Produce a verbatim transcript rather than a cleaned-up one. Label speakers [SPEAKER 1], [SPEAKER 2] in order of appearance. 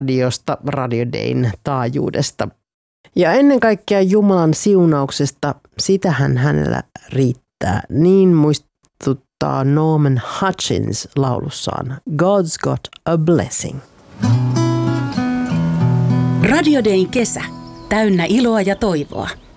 [SPEAKER 1] radiosta, Radio Dayn taajuudesta. Ja ennen kaikkea Jumalan siunauksesta, sitähän hänellä riittää. Niin muistuttaa Norman Hutchins laulussaan God's Got a Blessing.
[SPEAKER 2] Radio Dayn kesä, täynnä iloa ja toivoa.